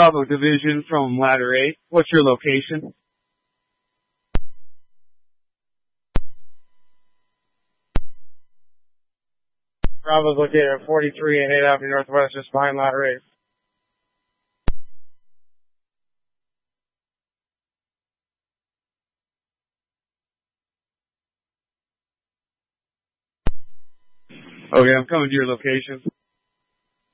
Bravo Division from Ladder 8. What's your location? Bravo's located at 43 and 8 Avenue Northwest, just behind Ladder 8. Okay, I'm coming to your location.